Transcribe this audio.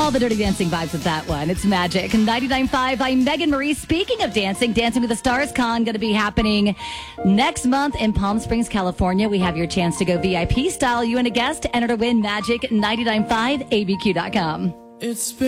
all the Dirty Dancing vibes with that one. It's Magic 99.5. I'm Megan Marie. Speaking of dancing, Dancing with the Stars Con going to be happening next month in Palm Springs, California. We have your chance to go VIP style. You and a guest enter to win Magic 99.5, abq.com. It's